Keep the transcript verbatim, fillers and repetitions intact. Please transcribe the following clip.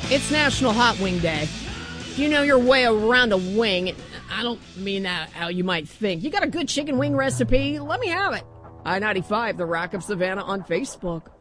It's National Hot Wing Day. If you know your way around a wing, I don't mean that how you might think. You got a good chicken wing recipe? Let me have it. I ninety-five, The Rock of Savannah on Facebook.